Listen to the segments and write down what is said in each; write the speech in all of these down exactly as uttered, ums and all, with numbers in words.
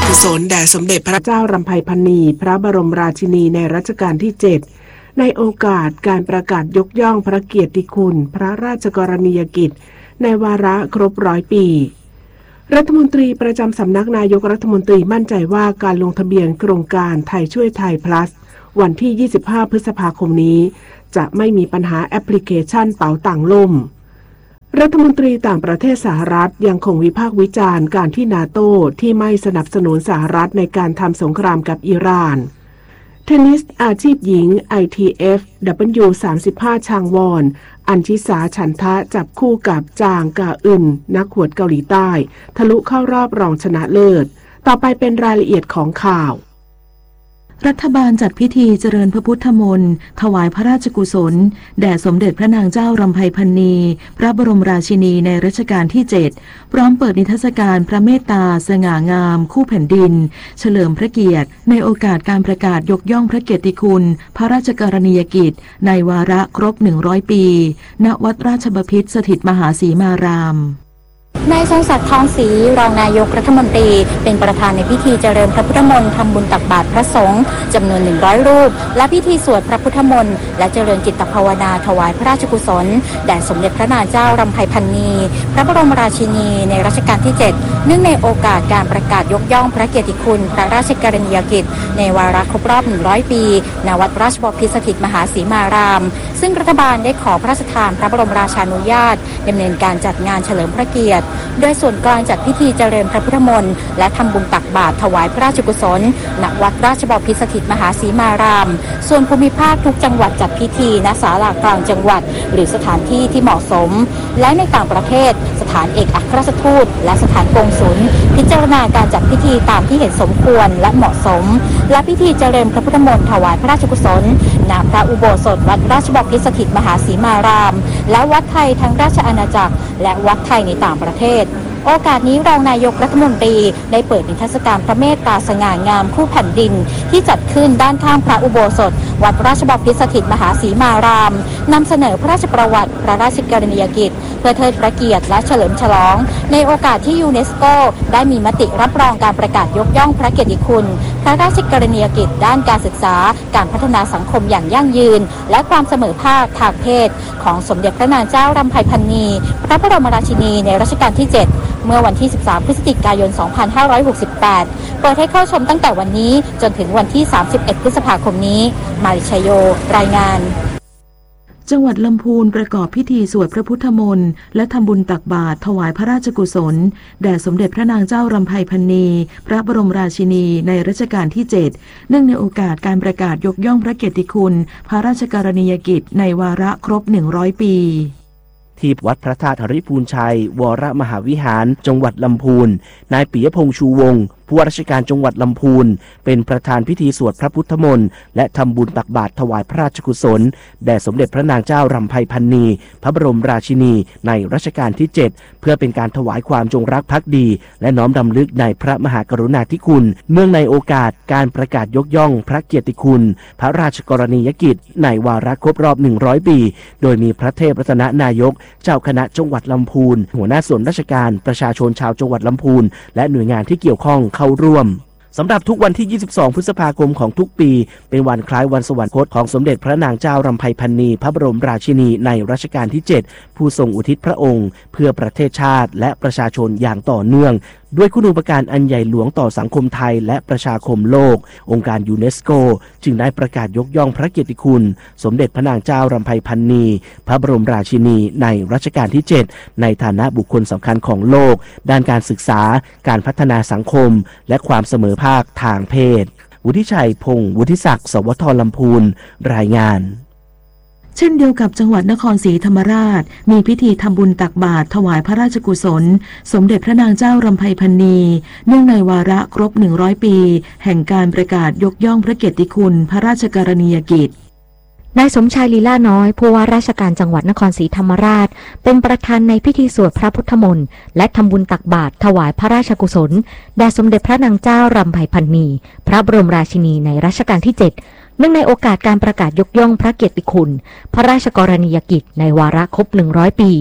กุศลแด่สมเด็จพระเจ้ารำไพพรรณีพระบรมราชินีในรัชกาลที่เจ็ดในโอกาสการประกาศยกย่องพระเกียรติคุณพระราชกรณียกิจในวาระครบร้อยปีรัฐมนตรีประจำสำนักนายกรัฐมนตรีมั่นใจว่าการลงทะเบียนโครงการไทยช่วยไทย plus วันที่ยี่สิบห้าพฤษภาคมนี้จะไม่มีปัญหาแอปพลิเคชันเป๋าตังค์ล่มรัฐมนตรีต่างประเทศสหรัฐยังคงวิพากษ์วิจารณ์การที่นาโต้ที่ไม่สนับสนุนสหรัฐในการทำสงครามกับอิหร่านเทนนิสอาชีพหญิง ไอ ที เอฟ ดับเบิลยู สามสิบห้า ชางวอนอัญชิสาฉันทะจับคู่กับจางกาอึนนักขวดเกาหลีใต้ทะลุเข้ารอบรองชนะเลิศต่อไปเป็นรายละเอียดของข่าวรัฐบาลจัดพิธีเจริญพระพุทธมนต์ถวายพระราชกุศลแด่สมเด็จพระนางเจ้ารำไพพรรณีพระบรมราชินีในรัชกาลที่เจ็ดพร้อมเปิดนิทรรศการพระเมตตาสง่างามคู่แผ่นดินเฉลิมพระเกียรติในโอกาสการประกาศยกย่องพระเกียรติคุณพระราชกรณียกิจในวาระครบหนึ่งร้อยปีณวัดราชบพิตรสถิตมหาสีมารามนายทรงศักดิ์ทองศรีรองนายกรัฐมนตรีเป็นประธานในพิธีเจริญพระพุทธมนต์ทำบุญตักบาตรพระสงฆ์จำนวนหนึ่งร้อยรูปและพิธีสวดพระพุทธมนต์และเจริญจิตภาวนาถวายพระราชกุศลแด่สมเด็จพระนางเจ้ารำไพพรรณีพระบรมราชินีในรัชกาลที่เจ็ดเนื่องในโอกาสการประกาศยกย่องพระเกียรติคุณพระราชกรณียกิจในวาระครบรอบหนึ่งร้อยปีณวัดราชบพิตรสถิตมหาสีมารามซึ่งรัฐบาลได้ขอพระราชทานพระบรมราชานุญาตดำเนินการจัดงานเฉลิมพระเกียรติโดยส่วนกลางจัดพิธีเจริญพระพุทธมนต์และทำบุญตักบาตรถวายพระราชกุศลณวัดราชบพิตรสถิตมหาสีมารามส่วนภูมิภาคทุกจังหวัดจัดพิธีณศาลากลางจังหวัดหรือสถานที่ที่เหมาะสมและในต่างประเทศสถานเอกอัครราชทูตและสถานกงสุลพิจารณาการจัดพิธีตามที่เห็นสมควรและเหมาะสมและพิธีเจริญพระพุทธมนต์ถวายพระราชกุศลณพระอุโบสถวัดราชบพิตรสถิตมหาสีมารามและวัดไทยทั้งราชอาณาจักรและวัดไทยในต่างประเทศโอกาสนี้รองนายกรัฐมนตรีได้เปิดนิทรรศการพระเมตตาสง่างามคู่แผ่นดินที่จัดขึ้นด้านข้างพระอุโบสถวัดราชบพิตรสถิตมหาสีมารามนำเสนอพระราชประวัติพระราชกรณียกิจเพื่อเทิดพระเกียรติและเฉลิมฉลองในโอกาสที่ยูเนสโกได้มีมติรับรองการประกาศยกย่องพระเกียรติคุณพระราชกรณียกิจด้านการศึกษาการพัฒนาสังคมอย่างยั่งยืนและความเสมอภาคทางเพศของสมเด็จพระนางเจ้ารำไพพรรณีพระบรมราชินีในรัชกาลที่เจ็ดเมื่อวันที่สิบสามพฤศจิกายนสองพันห้าร้อยหกสิบแปดเปิดให้เข้าชมตั้งแต่วันนี้จนถึงวันที่สามสิบเอ็ดพฤษภาคมนี้มาริชโยรายงานจังหวัดลำพูนประกอบพิธีสวดพระพุทธมนต์และทำบุญตักบาตรถวายพระราชกุศลแด่สมเด็จพระนางเจ้ารำไพพรรณีพระบรมราชินีในรัชกาลที่เจ็ดเนื่องในโอกาสการประกาศยกย่องพระเกียรติคุณพระราชกรณียกิจในวาระครบหนึ่งร้อยปีที่วัดพระธาตุหริพูนชัยวรมหาวิหารจังหวัดลำพูนนายปิยพงษ์ชูวงศ์ผู้ว่าราชการจังหวัดลำพูนเป็นประธานพิธีสวดพระพุทธมนต์และทำบุญตักบาตรถวายพระราชกุศลแด่สมเด็จพระนางเจ้ารำไพพรรณีพระบรมราชินีในรัชกาลที่เจ็ดเพื่อเป็นการถวายความจงรักภักดีและน้อมรำลึกในพระมหากรุณาธิคุณเนื่องในโอกาสการประกาศยกย่องพระเกียรติคุณพระราชกรณียกิจในวาระครบรอบหนึ่งร้อยปีโดยมีพระเทพรัตนนายกเจ้าคณะจังหวัดลำพูนหัวหน้าส่วนราชการประชาชนชาวจังหวัดลำพูนและหน่วยงานที่เกี่ยวข้องเข้าร่วมสำหรับทุกวันที่ยี่สิบสองพฤษภาคมของทุกปีเป็นวันคล้ายวันสวรรคตของสมเด็จพระนางเจ้ารำไพพรรณีพระบรมราชินีในรัชกาลที่เจ็ดผู้ทรงอุทิศพระองค์เพื่อประเทศชาติและประชาชนอย่างต่อเนื่องด้วยคุณูปการอันใหญ่หลวงต่อสังคมไทยและประชาคมโลกองค์การยูเนสโกจึงได้ประกาศยกย่องพระเกียรติคุณสมเด็จพระนางเจ้ารำไพพรรณีพระบรมราชินีในรัชกาลที่เจ็ดในฐานะบุคคลสำคัญของโลกด้านการศึกษาการพัฒนาสังคมและความเสมอภาคทางเพศวุฒิชัยพงษ์วุฒิศักดิ์สวทลำพูนรายงานเช่นเดียวกับจังหวัดนครศรีธรรมราชมีพิธีทำบุญตักบาตรถวายพระราชกุศลสมเด็จพระนางเจ้ารำไพพรรณีเนื่องในวาระครบหนึ่งร้อยปีแห่งการประกาศยกย่องพระเกียรติคุณพระราชกรณียกิจนายสมชายลีลาน้อยผู้ว่าราชการจังหวัดนครศรีธรรมราชเป็นประธานในพิธีสวดพระพุทธมนต์และทำบุญตักบาตรถวายพระราชกุศลแด่สมเด็จพระนางเจ้ารำไพพรรณีพระบรมราชินีในรัชกาลที่เจ็ดเนื่องในโอกาสการประกาศยกย่องพระเกียรติคุณพระราชกรณียกิจในวาระครบหนึ่งร้อยปี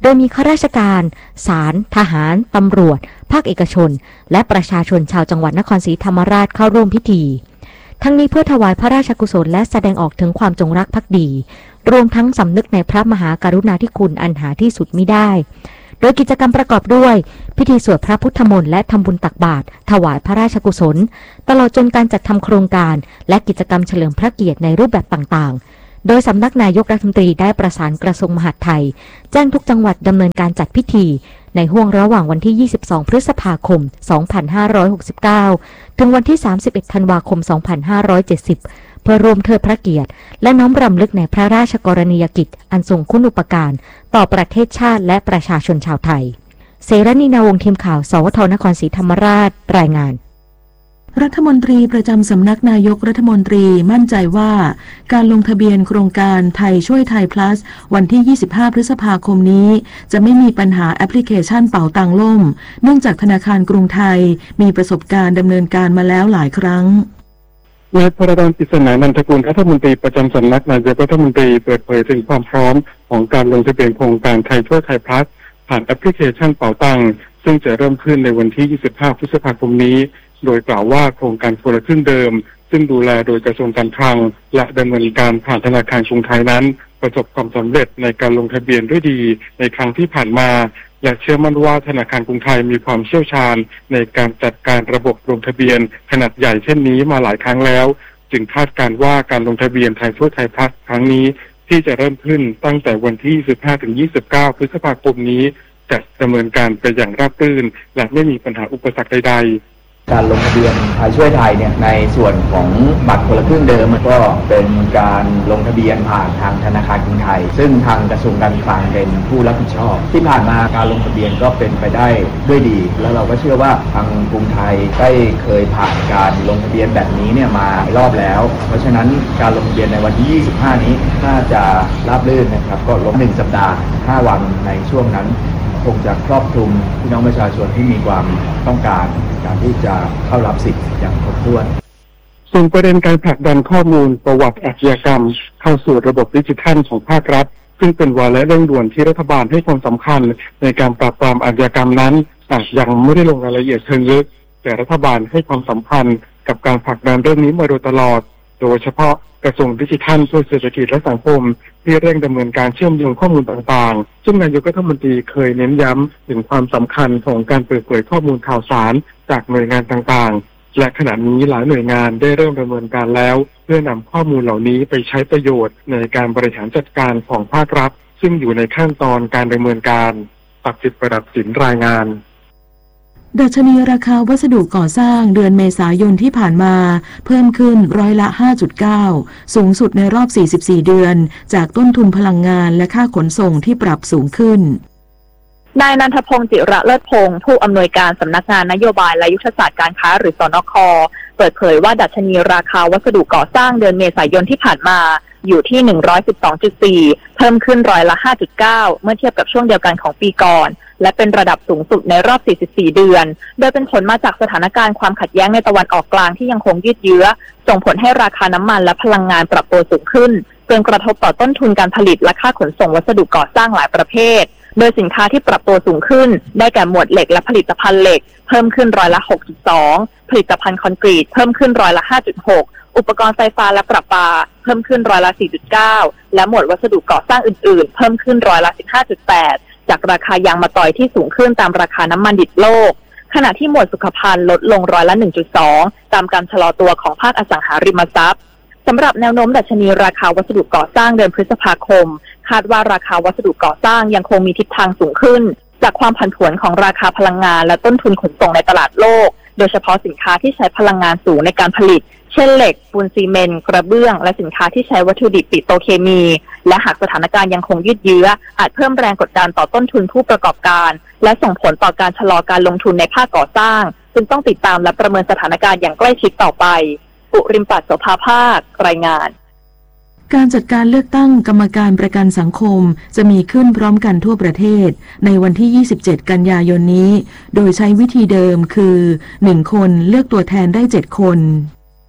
โดยมีข้าราชการศาลทหารตำรวจภาคเอกชนและประชาชนชาวจังหวัดนครศรีธรรมราชเข้าร่วมพิธีทั้งนี้เพื่อถวายพระราชกุศลและแสดงออกถึงความจงรักภักดีรวมทั้งสำนึกในพระมหากรุณาธิคุณอันหาที่สุดมิได้โดยกิจกรรมประกอบด้วยพิธีสวดพระพุทธมนต์และทำบุญตักบาตรถวายพระราชกุศลตลอดจนการจัดทำโครงการและกิจกรรมเฉลิมพระเกียรติในรูปแบบต่างๆโดยสำนักนายกรัฐมนตรีได้ประสานกระทรวงมหาดไทยแจ้งทุกจังหวัดดำเนินการจัดพิธีในห้วงระหว่างวันที่ยี่สิบสองพฤษภาคมสองพันห้าร้อยหกสิบเก้าถึงวันที่สามสิบเอ็ดธันวาคมสองพันห้าร้อยเจ็ดสิบเพื่อรวมเทิดพระเกียรติและน้อมรำลึกในพระราชกรณียกิจอันทรงคุณูปการต่อประเทศชาติและประชาชนชาวไทยเสรณีนาวงศ์ทีมข่าวสวทนครศรีธรรมราชรายงานรัฐมนตรีประจำสำนักนายกรัฐมนตรีมั่นใจว่าการลงทะเบียนโครงการไทยช่วยไทย plus วันที่ยี่สิบห้าพฤษภาคมนี้จะไม่มีปัญหาแอปพลิเคชันเป๋าตังล่มเนื่องจากธนาคารกรุงไทยมีประสบการณ์ดำเนินการมาแล้วหลายครั้งนายพรดล ปริศนานันทกุลรัฐมนตรีประจำสำนักนายกรัฐมนตรีเปิดเผยถึงความพร้อมของการลงทะเบียนโครงการไทยช่วยไทย plus ผ่านแอปพลิเคชันเป๋าตังซึ่งจะเริ่มขึ้นในวันที่ยี่สิบห้าพฤษภาคมนี้โดยกล่าวว่าโครงการคนละครึ่งเดิมซึ่งดูแลโดยกระทรวงการคลังและดำเนินการผ่านธนาคารกรุงไทยนั้นประสบความสำเร็จในการลงทะเบียนด้วยดีในครั้งที่ผ่านมาและเชื่อมั่นว่าธนาคารกรุงไทยมีความเชี่ยวชาญในการจัดการระบบลงทะเบียนขนาดใหญ่เช่นนี้มาหลายครั้งแล้วจึงคาดการณ์ว่าการลงทะเบียนไทยช่วยไทย plus ครั้งนี้ที่จะเริ่มขึ้นตั้งแต่วันที่ยี่สิบห้าถึงยี่สิบเก้าพฤษภาคมนี้จะดำเนินการไปอย่างราบรื่นและไม่มีปัญหาอุปสรรคใดๆการลงทะเบียนไทยช่วยไทยเนี่ยในส่วนของบัตรคนละครึ่งเดิมมันก็เป็นการลงทะเบียนผ่านทางธนาคารกรุงไทยซึ่งทางกระทรวงการคลังเป็นผู้รับผิดชอบที่ผ่านมาการลงทะเบียนก็เป็นไปได้ด้วยดีแล้วเราก็เชื่อว่าทางกรุงไทยได้เคยผ่านการลงทะเบียนแบบนี้เนี่ยมาหลายรอบแล้วเพราะฉะนั้นการลงทะเบียนในวันที่ยี่สิบห้านี้น่าจะราบรื่นนะครับก็ลงหนึ่งสัปดาห์ห้าวันในช่วงนั้นคงจะครอบคลุมพี่น้องประชาชนที่มีความต้องการการที่จะเข้ารับสิทธิ์อย่างครบถ้วนส่วนประเด็นการผลักดันข้อมูลประวัติอาชญากรรมเข้าสู่ระบบดิจิทัลของภาครัฐซึ่งเป็นวาระเร่งด่วนที่รัฐบาลให้ความสำคัญในการปราบปรามอาชญากรรมนั้นอาจยังไม่ได้ลงรายละเอียดเชิงลึกแต่รัฐบาลให้ความสำคัญกับการผลักดันเรื่องนี้มาโดยตลอดโดยเฉพาะกระทรวงดิจิทัลเพื่อเศรษฐกิจและสังคมที่เร่งดำเนินการเชื่อมโยงข้อมูลต่างๆซึ่งนายกรัฐมนตรีเคยเน้นย้ำถึงความสำคัญของการเปิดเผยข้อมูลข่าวสารจากหน่วยงานต่างๆและขณะนี้หลายหน่วยงานได้เริ่มดำเนินการแล้วเพื่อนำข้อมูลเหล่านี้ไปใช้ประโยชน์ในการบริหารจัดการของภาครัฐซึ่งอยู่ในขั้นตอนการดำเนินการศักดิ์สิทธิ์ประดับสินรายงานดัชนีราคาวัสดุก่อสร้างเดือนเมษายนที่ผ่านมาเพิ่มขึ้นร้อยละ ห้าจุดเก้า สูงสุดในรอบ สี่สิบสี่ เดือนจากต้นทุนพลังงานและค่าขนส่งที่ปรับสูงขึ้นนายนันทพงศ์จิระเลิศพงศ์ผู้อำนวยการสำนักงานนโยบายและยุทธศาสตร์การค้าหรือสนค.เปิดเผยว่าดัชนีราคาวัสดุก่อสร้างเดือนเมษายนที่ผ่านมาอยู่ที่ หนึ่งร้อยสิบสองจุดสี่ เพิ่มขึ้นร้อยละ ห้าจุดเก้า เมื่อเทียบกับช่วงเดียวกันของปีก่อนและเป็นระดับสูงสุดในรอบ สี่สิบสี่ เดือนโดยเป็นผลมาจากสถานการณ์ความขัดแย้งในตะวันออกกลางที่ยังคงยืดเยื้อส่งผลให้ราคาน้ำมันและพลังงานปรับตัวสูงขึ้นจนกระทบต่อต้นทุนการผลิตและค่าขนส่งวัสดุก่อสร้างหลายประเภทโดยสินค้าที่ปรับตัวสูงขึ้นได้แก่หมวดเหล็กและผลิตภัณฑ์เหล็กเพิ่มขึ้นร้อยละ หกจุดสอง ผลิตภัณฑ์คอนกรีตเพิ่มขึ้นร้อยละ ห้าจุดหก อุปกรณ์ไฟฟ้าและประปาเพิ่มขึ้นร้อยละ สี่จุดเก้า และหมวดวัสดุก่อสร้างอื่นๆเพิ่มขึ้นร้อยละ สิบห้าจุดแปด จากราคายางมะตอยที่สูงขึ้นตามราคาน้ำมันดิบโลกขณะที่หมวดสุขภัณฑ์ลดลงร้อยละ หนึ่งจุดสอง ตามการชะลอตัวของภาคอสังหาริมทรัพย์สำหรับแนวโน้มดัชนีราคาวัสดุก่อสร้างเดือนพฤษภาคมคาดว่าราคาวัสดุก่อสร้างยังคงมีทิศทางสูงขึ้นจากความผันผวนของราคาพลังงานและต้นทุนขนส่งในตลาดโลกโดยเฉพาะสินค้าที่ใช้พลังงานสูงในการผลิตเช่นเหล็กปูนซีเมนต์กระเบื้องและสินค้าที่ใช้วัตถุดิบปิโตรเคมีและหากสถานการณ์ยังคงยืดเยื้ออาจเพิ่มแรงกดดันต่อต้นทุนผู้ประกอบการและส่งผลต่อการชะลอการลงทุนในภาคก่อสร้างจึงต้องติดตามและประเมินสถานการณ์อย่างใกล้ชิดต่อไปปุริมปัตย์ โสภาภาครายงานการจัดการเลือกตั้งกรรมการประกันสังคมจะมีขึ้นพร้อมกันทั่วประเทศในวันที่ยี่สิบเจ็ดกันยายนนี้โดยใช้วิธีเดิมคือหนึ่งคนเลือกตัวแทนได้เจ็ดคน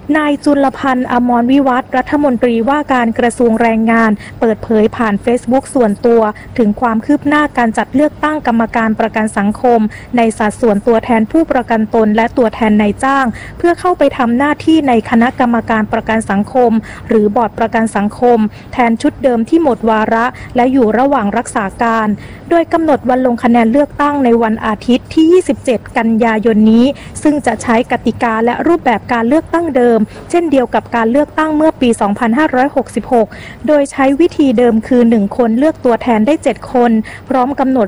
นายจุลพันธ์อมรวิวัฒน์รัฐมนตรีว่าการกระทรวงแรงงานเปิดเผยผ่าน Facebook ส่วนตัวถึงความคืบหน้าการจัดเลือกตั้งกรรมการประกันสังคมในสัดส่วนตัวแทนผู้ประกันตนและตัวแทนนายจ้างเพื่อเข้าไปทำหน้าที่ในคณะกรรมการประกันสังคมหรือบอร์ดประกันสังคมแทนชุดเดิมที่หมดวาระและอยู่ระหว่างรักษาการโดยกำหนดวันลงคะแนนเลือกตั้งในวันอาทิตย์ที่ยี่สิบเจ็ดกันยายนนี้ซึ่งจะใช้กติกาและรูปแบบการเลือกตั้งเดิมเช่นเดียวกับการเลือกตั้งเมื่อปี สองพันห้าร้อยหกสิบหก โดยใช้วิธีเดิมคือหนึ่งคนเลือกตัวแทนได้เจ็ดคนพร้อมกำหนด